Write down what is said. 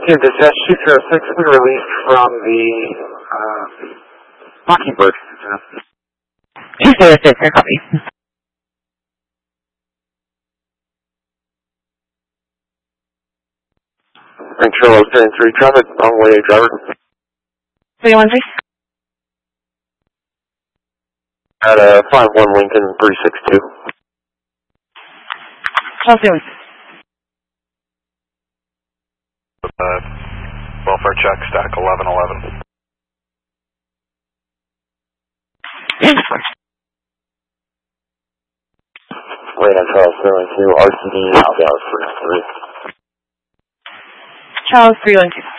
Here, dispatch 206, we released from the Mockingbird. 206, I copy. Control 10-3, traffic, wrong way, driver. 313. At 51 Lincoln 362. Charles 313. Welfare check, stack 1111. Wait on Charles 312, RCD, outbound 393. Charles 312.